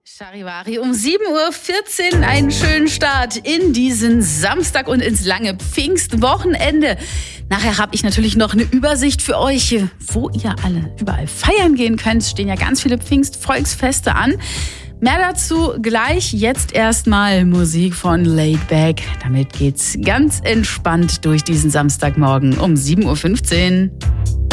Charivari um 7.14 Uhr, einen schönen Start in diesen Samstag und ins lange Pfingstwochenende. Nachher habe ich natürlich noch eine Übersicht für euch, wo ihr alle überall feiern gehen könnt. Es stehen ja ganz viele Pfingstvolksfeste an. Mehr dazu gleich. Jetzt erstmal Musik von Laid Back. Damit geht's ganz entspannt durch diesen Samstagmorgen um 7.15 Uhr.